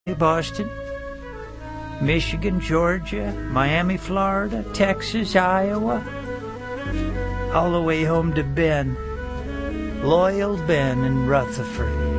Boston, Michigan, Georgia, Miami, Florida, Texas, Iowa, all the way home to Ben, loyal Ben in Rutherford.